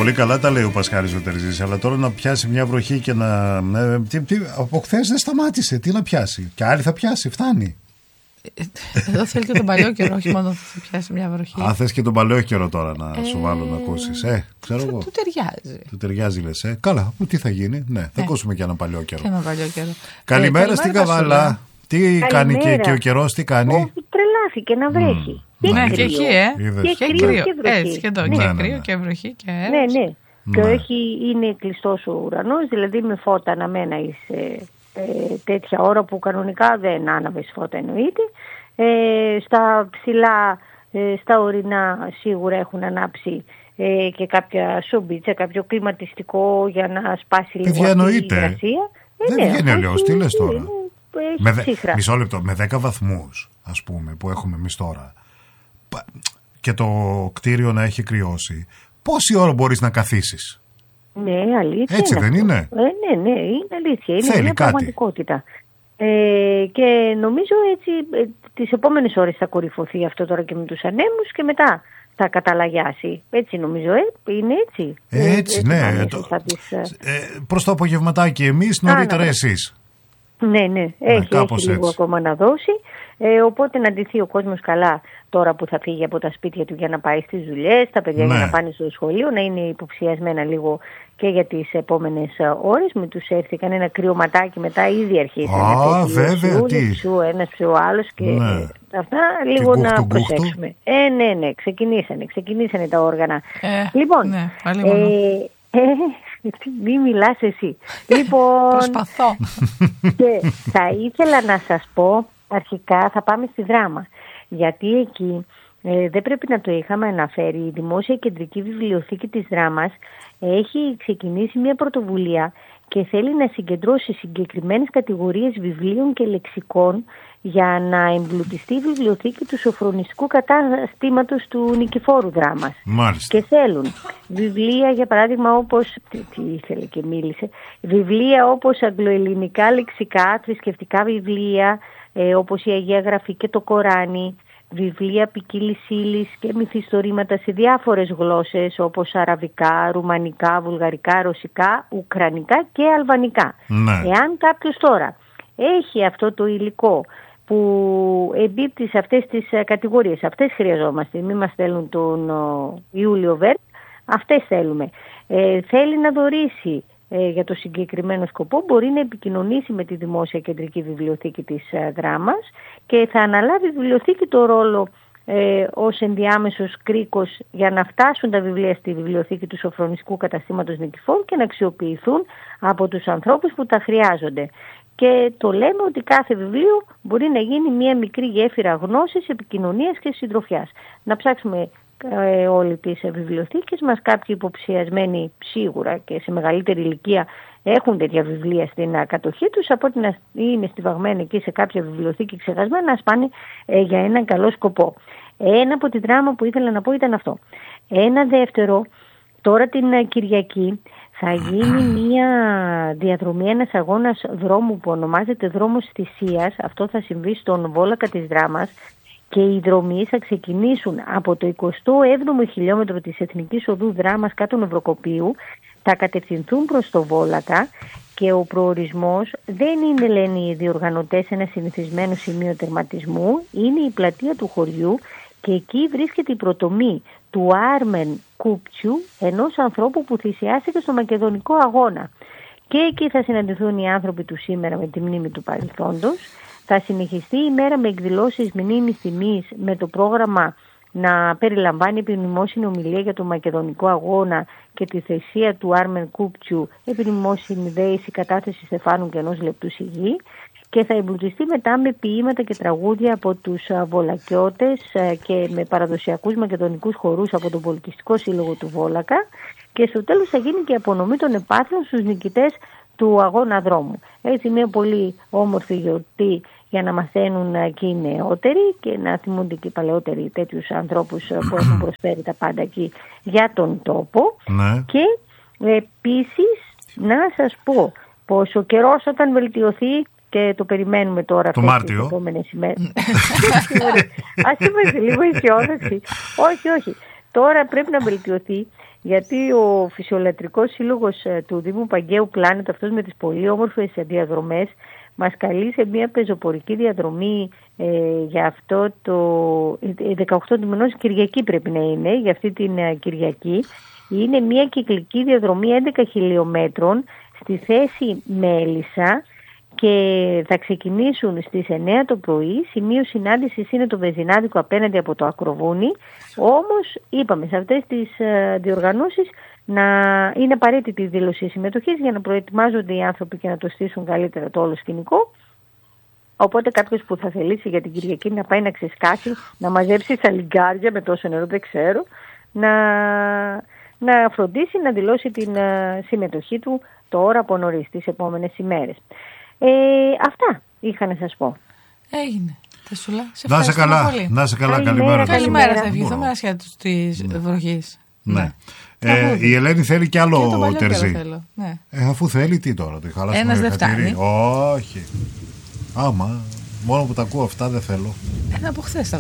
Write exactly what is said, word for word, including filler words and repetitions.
πολύ καλά τα λέει ο Πασχάλης ο Τερζής, αλλά τώρα να πιάσει μια βροχή και να... Ε, τι, τι, από χθες δεν σταμάτησε, τι να πιάσει. Και άλλη θα πιάσει, φτάνει. Εδώ θέλει και τον παλιό καιρό, όχι μόνο θα πιάσει μια βροχή. Α, θες και τον παλιό καιρό τώρα να ε, σου βάλω να ακούσεις. Ε, ξέρω εγώ. Του ταιριάζει. Του ταιριάζει, λες. Ε. Καλά, τι θα γίνει. Ναι, θα ε. ακούσουμε και ένα παλιό καιρό. Και ένα παλιό καιρό. Καλημέρα ε, στην Καβάλα. Τι καλημέρα. Κάνει και, και ο καιρός, τι κάνει. Όχι, τρελάθηκε να βρέχει. Mm. Και, ναι, και εκεί, ε. Και κρύο και βροχή. Έτσι, και εδώ, ναι, και ναι, κρύο ναι. και βροχή και αέρας. Ναι, ναι. Ναι. Και όχι, είναι κλειστός ο ουρανός, δηλαδή με φώτα αναμένα είσαι ε, τέτοια ώρα που κανονικά δεν άναβες φώτα εννοείται. Ε, στα ψηλά, ε, στα ορεινά σίγουρα έχουν ανάψει ε, και κάποια σομπίτσα, κάποιο κλιματιστικό για να σπάσει λίγο αυτή η υγρασία. Ε, δεν ναι, βγαίνει αλλιώς, τι λες τώρα. Με δε, μισό λεπτό, με δέκα βαθμούς ας πούμε που έχουμε εμείς τώρα και το κτίριο να έχει κρυώσει, πόση ώρα μπορείς να καθίσεις? Ναι, αλήθεια. Έτσι είναι δεν αυτό. είναι? Ε, ναι, ναι, είναι αλήθεια. Είναι Θέλει μια κάτι. πραγματικότητα. Ε, και νομίζω έτσι ε, τις επόμενες ώρες θα κορυφωθεί αυτό τώρα και με τους ανέμους και μετά θα καταλαγιάσει. Έτσι νομίζω, ε, είναι έτσι. Έτσι, έτσι ναι. Το, τις, ε, προς το απογευματάκι εμείς, νωρίτερα εσείς. Ναι, ναι, έχει, ναι, έχει λίγο ακόμα να δώσει. Ε, οπότε να ντυθεί ο κόσμος καλά τώρα που θα φύγει από τα σπίτια του για να πάει στις δουλειές, τα παιδιά ναι. για να πάνε στο σχολείο, να είναι υποψιασμένα λίγο και για τις επόμενες ώρες. Μην τους έρθει κανένα κρυωματάκι μετά, ήδη αρχίσανε. Α, βέβαια, ψου, τι. Ψου, ένας ψου άλλος και ναι. αυτά λίγο να γούχτου, προσέξουμε. Γούχτου. Ε, ναι, ναι, ξεκινήσανε, ξεκινήσανε τα όργανα. Ε, λοιπόν, ναι, ε, ε, μη μιλάς εσύ. Λοιπόν, προσπαθώ. Και θα ήθελα να σας πω, αρχικά θα πάμε στη Δράμα, γιατί εκεί ε, δεν πρέπει να το είχαμε αναφέρει. Η Δημόσια Κεντρική Βιβλιοθήκη της Δράμας έχει ξεκινήσει μια πρωτοβουλία και θέλει να συγκεντρώσει συγκεκριμένες κατηγορίες βιβλίων και λεξικών για να εμπλουτιστεί η βιβλιοθήκη του σοφρονιστικού καταστήματος του Νικηφόρου Δράμας. Μάλιστα. Και θέλουν βιβλία, για παράδειγμα, όπως, τι, τι ήθελε και μίλησε, βιβλία όπως αγγλοελληνικά λεξικά, θρησκευτικά βιβλία, ε, όπως η Αγία Γραφή και το Κοράνι, βιβλία ποικίλης ύλης και μυθιστορήματα σε διάφορες γλώσσες όπως αραβικά, ρουμανικά, βουλγαρικά, ρωσικά, ουκρανικά και αλβανικά. Ναι. Εάν κάποιος τώρα έχει αυτό το υλικό που εμπίπτει σε αυτές τις κατηγορίες, αυτές χρειαζόμαστε, μην μας στέλνουν τον Ιούλιο Βέρτ, αυτές θέλουμε. Ε, θέλει να δωρήσει ε, για το συγκεκριμένο σκοπό, μπορεί να επικοινωνήσει με τη Δημόσια Κεντρική Βιβλιοθήκη της ε, Δράμας και θα αναλάβει η βιβλιοθήκη το ρόλο ε, ως ενδιάμεσος κρίκος για να φτάσουν τα βιβλία στη βιβλιοθήκη του σοφρονιστικού καταστήματος Νικηφόρου και να αξιοποιηθούν από τους ανθρώπους που τα χρειάζονται. Και το λέμε ότι κάθε βιβλίο μπορεί να γίνει μια μικρή γέφυρα γνώσης, επικοινωνίας και συντροφιάς. Να ψάξουμε ε, όλοι τις βιβλιοθήκες μας, κάποιοι υποψιασμένοι σίγουρα και σε μεγαλύτερη ηλικία έχουν τέτοια βιβλία στην κατοχή τους, από ότι να είναι στιβαγμένοι εκεί σε κάποια βιβλιοθήκη ξεχασμένα, να σπάνε ε, για έναν καλό σκοπό. Ένα από τη Δράμα που ήθελα να πω ήταν αυτό. Ένα δεύτερο, τώρα την Κυριακή θα γίνει μια διαδρομή, ένας αγώνας δρόμου που ονομάζεται Δρόμος Θυσίας. Αυτό θα συμβεί στον Βόλακα της Δράμας και οι δρομοί θα ξεκινήσουν από το εικοστό έβδομο χιλιόμετρο της Εθνικής Οδού Δράμας κάτω Νευροκοπίου, θα κατευθυνθούν προς το Βόλακα και ο προορισμός δεν είναι, λένε οι διοργανωτές, ένα συνηθισμένο σημείο τερματισμού, είναι η πλατεία του χωριού και εκεί βρίσκεται η πρωτομή του Άρμεν Κούπτσιου, ενός ανθρώπου που θυσιάστηκε στο Μακεδονικό Αγώνα. Και εκεί θα συναντηθούν οι άνθρωποι του σήμερα με τη μνήμη του παρελθόντος. Θα συνεχιστεί η μέρα με εκδηλώσεις μνήμης τιμής, με το πρόγραμμα να περιλαμβάνει επιμνημόσυνη ομιλία για το Μακεδονικό Αγώνα και τη θυσία του Άρμεν Κούπτσιου, επιμνημόσυνη δέηση, κατάθεση στεφάνου και ενός λεπτού σιγή. Και θα εμπλουτιστεί μετά με ποίηματα και τραγούδια από τους βολακιώτες και με παραδοσιακούς μακεδονικούς χορούς από τον Πολιτιστικό Σύλλογο του Βόλακα και στο τέλος θα γίνει και απονομή των επάθειων στους νικητές του αγώνα δρόμου. Έτσι μια πολύ όμορφη γιορτή για να μαθαίνουν και οι νεότεροι και να θυμούνται και οι παλαιότεροι τέτοιους ανθρώπους που έχουν προσφέρει τα πάντα εκεί για τον τόπο. Ναι. Και επίσης να σας πω πως ο καιρός όταν βελτιωθεί, και το περιμένουμε τώρα το Μάρτιο, τις επόμενες ημέρες. Ας είμαστε λίγο αισιόδοξοι. Όχι, όχι. Τώρα πρέπει να βελτιωθεί, γιατί ο Φυσιολατρικός Σύλλογος του Δήμου Παγκαίου Πλάνετ, αυτός με τις πολύ όμορφες διαδρομές, μας καλεί σε μια πεζοπορική διαδρομή ε, για αυτό το δεκαοκτώ του μηνός, Κυριακή πρέπει να είναι, για αυτή την ε, Κυριακή. Είναι μια κυκλική διαδρομή έντεκα χιλιόμετρων στη θέση Μέλισσα και θα ξεκινήσουν στις εννέα το πρωί. Σημείο συνάντησης είναι το Βεζινάδικο απέναντι από το Ακροβούνι. Όμως είπαμε σε αυτές τις ε, διοργανώσεις να είναι απαραίτητη η δήλωση συμμετοχής για να προετοιμάζονται οι άνθρωποι και να το στήσουν καλύτερα το όλο σκηνικό. Οπότε κάποιος που θα θελήσει για την Κυριακή να πάει να ξεσκάσει, να μαζέψει τα λιγκάρια με τόσο νερό, δεν ξέρω, να, να φροντίσει να δηλώσει την uh, συμμετοχή του τώρα από νωρίς, τις επόμενες ημέρες. Ε, αυτά είχα να σας πω. Έγινε. Τεσούλα, σε να σε καλά, πολύ. Να σε καλά, καλημέρα. Καλημέρα. Καλημέρα, θα ευχηθούμε ασχέτως της βροχής. Ναι. Ε, η Ελένη θέλει κι άλλο και τερζί. Ναι. Ε, αφού θέλει, τι τώρα, το χαλάσουμε. Ένας δεν φτάνει. Όχι. Άμα, μόνο που τα ακούω αυτά δεν θέλω. Ένα από χθες τα